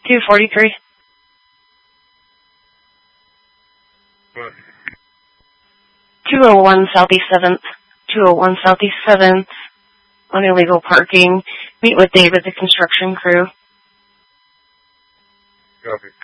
243. What? 201 Southeast 7th. 201 Southeast 7th. On illegal parking. Meet with David, the construction crew. Copy.